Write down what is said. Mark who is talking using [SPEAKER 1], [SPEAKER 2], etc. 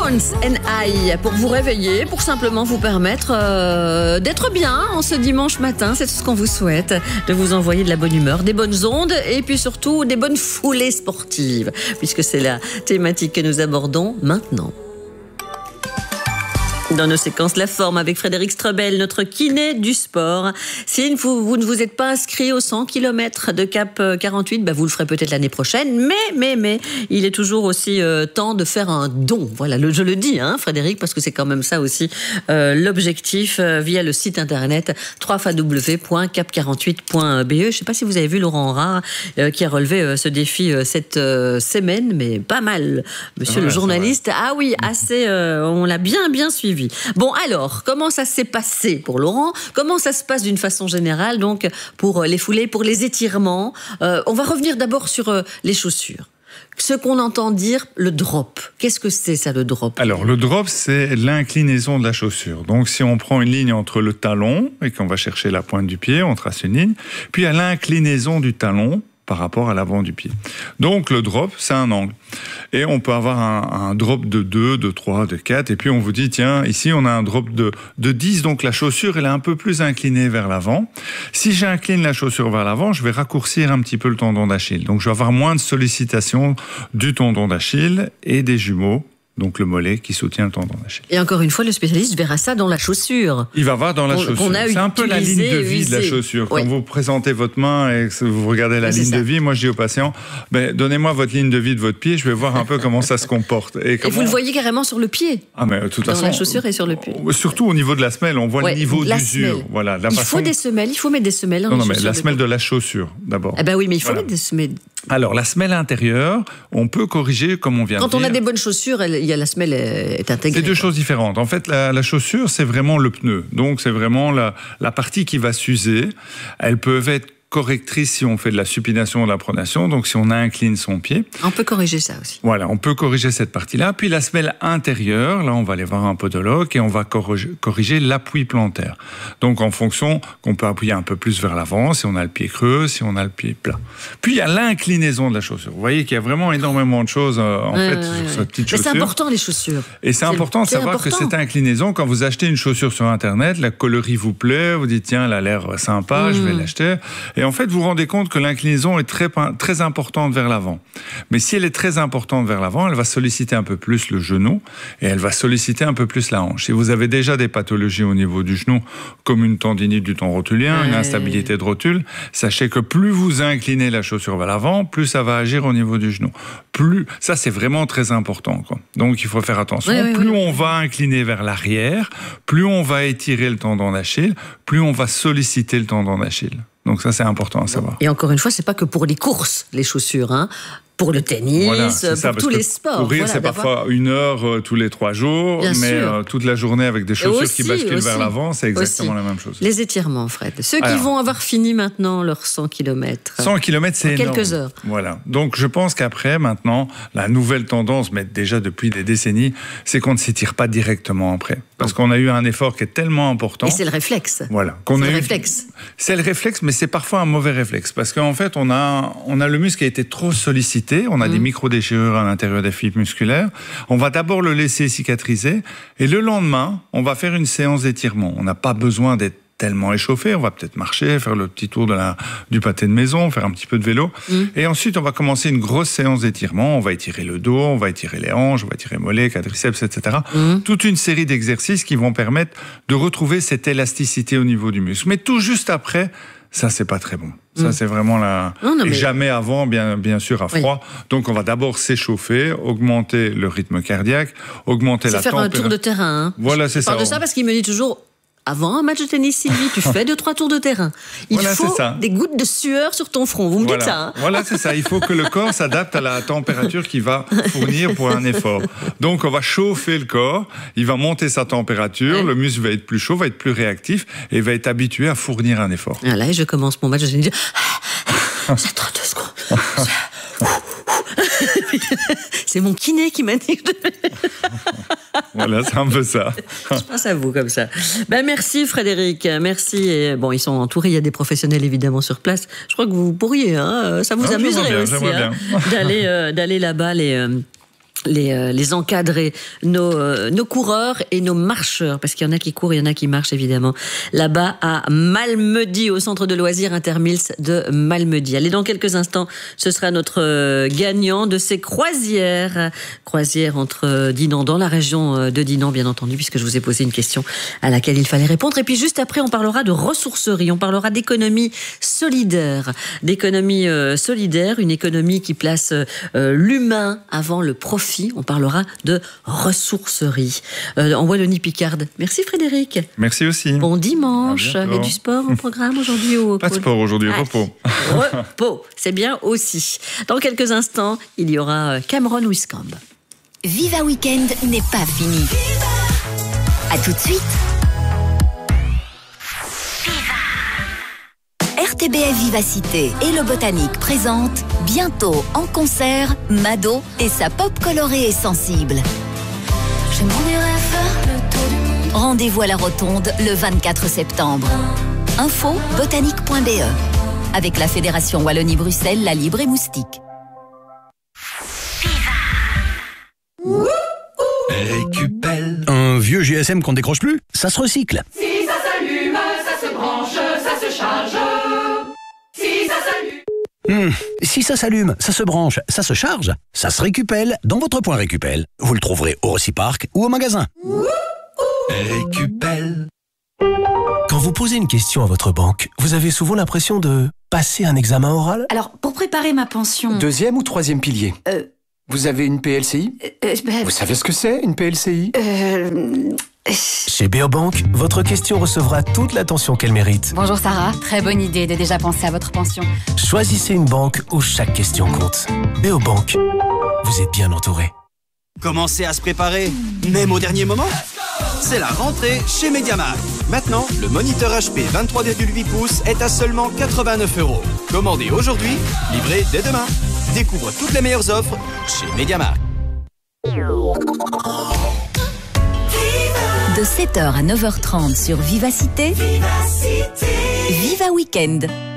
[SPEAKER 1] Tones and I, pour vous réveiller, pour simplement vous permettre d'être bien en ce dimanche matin. C'est tout ce qu'on vous souhaite, de vous envoyer de la bonne humeur, des bonnes ondes et puis surtout des bonnes foulées sportives, puisque c'est la thématique que nous abordons maintenant. Dans nos séquences La Forme avec Frédéric Strebel, notre kiné du sport. Si vous ne vous êtes pas inscrit aux 100 km de Cap 48, vous le ferez peut-être l'année prochaine. Mais, il est toujours aussi temps de faire un don. Voilà, je le dis, Frédéric, parce que c'est quand même ça aussi l'objectif via le site internet www.cap48.be. Je ne sais pas si vous avez vu Laurent Rard qui a relevé ce défi cette semaine, mais pas mal. Monsieur le journaliste, ah oui, assez, on l'a bien suivi. Bon, alors, comment ça s'est passé pour Laurent? Comment ça se passe d'une façon générale, donc, pour les foulées, pour les étirements? On va revenir d'abord sur les chaussures. Ce qu'on entend dire, le drop. Qu'est-ce que c'est, ça, le drop?
[SPEAKER 2] Alors, le drop, c'est l'inclinaison de la chaussure. Donc, si on prend une ligne entre le talon et qu'on va chercher la pointe du pied, on trace une ligne, puis à l'inclinaison du talon par rapport à l'avant du pied. Donc, le drop, c'est un angle. Et on peut avoir un drop de 2, de 3, de 4, et puis on vous dit, tiens, ici, on a un drop de 10, donc la chaussure, elle est un peu plus inclinée vers l'avant. Si j'incline la chaussure vers l'avant, je vais raccourcir un petit peu le tendon d'Achille. Donc, je vais avoir moins de sollicitation du tendon d'Achille et des jumeaux, donc le mollet qui soutient le tendon d'Achille.
[SPEAKER 1] Et encore une fois, le spécialiste verra ça dans la chaussure.
[SPEAKER 2] Il va voir dans la chaussure. C'est un peu la ligne de vie de la chaussure.
[SPEAKER 1] Oui.
[SPEAKER 2] Quand vous présentez votre main et que vous regardez la ligne de vie, moi je dis au patient, donnez-moi votre ligne de vie de votre pied, je vais voir un peu comment ça se comporte. Et
[SPEAKER 1] vous le voyez carrément sur le pied.
[SPEAKER 2] Ah, mais de toute façon,
[SPEAKER 1] dans la chaussure et sur le pied.
[SPEAKER 2] Surtout au niveau de la semelle, on voit le niveau d'usure. Voilà,
[SPEAKER 1] il faut des semelles, il faut mettre des semelles dans les chaussures.
[SPEAKER 2] Non, mais la semelle de la chaussure, d'abord.
[SPEAKER 1] Ah oui, mais il faut mettre des semelles.
[SPEAKER 2] Alors, la semelle intérieure, on peut corriger, comme on vient de dire.
[SPEAKER 1] Quand on a des bonnes chaussures, la semelle est intégrée.
[SPEAKER 2] C'est deux choses différentes. En fait, la chaussure, c'est vraiment le pneu. Donc, c'est vraiment la partie qui va s'user. Elles peuvent être correctrice si on fait de la supination ou de la pronation, donc si on incline son pied.
[SPEAKER 1] On peut corriger ça aussi.
[SPEAKER 2] Voilà, on peut corriger cette partie-là. Puis la semelle intérieure, là on va aller voir un podologue et on va corriger l'appui plantaire. Donc en fonction qu'on peut appuyer un peu plus vers l'avant, si on a le pied creux, si on a le pied plat. Puis il y a l'inclinaison de la chaussure. Vous voyez qu'il y a vraiment énormément de choses sur cette petite chaussure.
[SPEAKER 1] Mais c'est important les chaussures.
[SPEAKER 2] Et c'est important de savoir que cette inclinaison, quand vous achetez une chaussure sur Internet, la coloris vous plaît, vous dites tiens, elle a l'air sympa, je vais l'acheter. Et en fait, vous vous rendez compte que l'inclinaison est très importante vers l'avant. Mais si elle est très importante vers l'avant, elle va solliciter un peu plus le genou et elle va solliciter un peu plus la hanche. Si vous avez déjà des pathologies au niveau du genou, comme une tendinite du tendon rotulien, une instabilité de rotule, sachez que plus vous inclinez la chaussure vers l'avant, plus ça va agir au niveau du genou. Ça, c'est vraiment très important, quoi. Donc, il faut faire attention. Plus on va incliner vers l'arrière, plus on va étirer le tendon d'Achille, plus on va solliciter le tendon d'Achille. Donc ça, c'est important à savoir.
[SPEAKER 1] Et encore une fois, c'est pas que pour les courses, les chaussures, pour le tennis, pour tous les sports.
[SPEAKER 2] Courir, c'est parfois 1 heure tous les 3 jours, toute la journée avec des chaussures qui basculent vers l'avant, c'est exactement la même chose.
[SPEAKER 1] Les étirements, Fred. Ceux qui vont avoir fini maintenant leurs 100 km.
[SPEAKER 2] 100 km, c'est énorme.
[SPEAKER 1] Quelques heures.
[SPEAKER 2] Voilà. Donc je pense qu'après, maintenant, la nouvelle tendance, mais déjà depuis des décennies, c'est qu'on ne s'étire pas directement après. Parce qu'on a eu un effort qui est tellement important.
[SPEAKER 1] Et c'est le réflexe.
[SPEAKER 2] Voilà. C'est le réflexe, mais c'est parfois un mauvais réflexe. Parce qu'en fait, on a le muscle qui a été trop sollicité. On a des micro-déchirures à l'intérieur des fibres musculaires. On va d'abord le laisser cicatriser. Et le lendemain, on va faire une séance d'étirement. On n'a pas besoin d'être tellement échauffé. On va peut-être marcher, faire le petit tour du pâté de maison, faire un petit peu de vélo. Et ensuite, on va commencer une grosse séance d'étirement. On va étirer le dos, on va étirer les hanches, on va étirer mollets, quadriceps, etc. Toute une série d'exercices qui vont permettre de retrouver cette élasticité au niveau du muscle. Mais tout juste après, ça, c'est pas très bon. Ça, c'est vraiment jamais avant, bien sûr, à froid. Donc, on va d'abord s'échauffer, augmenter le rythme cardiaque, augmenter la température.
[SPEAKER 1] C'est faire un tour de terrain.
[SPEAKER 2] Voilà, c'est ça.
[SPEAKER 1] Je parle de ça parce qu'il me dit toujours... Avant un match de tennis, Sylvie, tu fais 2-3 tours de terrain. Il faut des gouttes de sueur sur ton front. Vous me dites ça.
[SPEAKER 2] Voilà, c'est ça. Il faut que le corps s'adapte à la température qu'il va fournir pour un effort. Donc, on va chauffer le corps. Il va monter sa température. Le muscle va être plus chaud, va être plus réactif et va être habitué à fournir un effort.
[SPEAKER 1] Là, et je commence mon match de tennis. C'est 32 secondes. C'est mon kiné qui m'a dit.
[SPEAKER 2] Voilà, c'est un peu ça.
[SPEAKER 1] Je pense à vous comme ça. Merci Frédéric, merci. Et ils sont entourés, il y a des professionnels évidemment sur place. Je crois que vous pourriez, ça vous amuserait aussi d'aller là-bas les encadrer, nos coureurs et nos marcheurs, parce qu'il y en a qui courent, il y en a qui marchent évidemment, là-bas à Malmedy, au centre de loisirs Intermills de Malmedy. Allez, dans quelques instants, ce sera notre gagnant de ces croisières entre Dinan, dans la région de Dinan, bien entendu, puisque je vous ai posé une question à laquelle il fallait répondre. Et puis juste après, on parlera de ressourcerie, on parlera d'économie solidaire, une économie qui place l'humain avant le profit. On parlera de ressourcerie en Wallonie-Picarde. Merci Frédéric.
[SPEAKER 2] Merci aussi.
[SPEAKER 1] Bon dimanche. Il y a du sport au programme aujourd'hui ou
[SPEAKER 2] pas de sport aujourd'hui, repos.
[SPEAKER 1] Repos, c'est bien aussi. Dans quelques instants, il y aura Cameron Wiscombe.
[SPEAKER 3] Viva Weekend n'est pas fini. À tout de suite. RTBF Vivacité et le Botanique présentent bientôt en concert Mado et sa pop colorée et sensible. Rendez-vous à la Rotonde le 24 septembre. Info botanique.be avec la Fédération Wallonie-Bruxelles, La Libre et Moustique.
[SPEAKER 4] Récupelle. Un vieux GSM qu'on décroche plus, ça se recycle.
[SPEAKER 5] Si ça s'allume, ça se branche, ça se charge. Si ça s'allume.
[SPEAKER 4] Si ça s'allume, ça se branche, ça se charge, ça se récupelle dans votre point Récupelle. Vous le trouverez au Reciparc ou au magasin. Récupelle.
[SPEAKER 6] Quand vous posez une question à votre banque, vous avez souvent l'impression de passer un examen oral?
[SPEAKER 7] Alors, pour préparer ma pension...
[SPEAKER 6] Deuxième ou troisième pilier? Vous avez une PLCI? Vous savez ce que c'est, une PLCI? Chez Beobank, votre question recevra toute l'attention qu'elle mérite.
[SPEAKER 7] Bonjour Sarah, très bonne idée de déjà penser à votre pension.
[SPEAKER 6] Choisissez une banque où chaque question compte. Beobank, vous êtes bien entouré.
[SPEAKER 8] Commencez à se préparer, même au dernier moment. C'est la rentrée chez MediaMarkt. Maintenant, le moniteur HP 23,8 pouces est à seulement 89 €. Commandez aujourd'hui, livré dès demain. Découvre toutes les meilleures offres chez MediaMarkt.
[SPEAKER 3] De 7h à 9h30 sur Vivacité, Viva Weekend.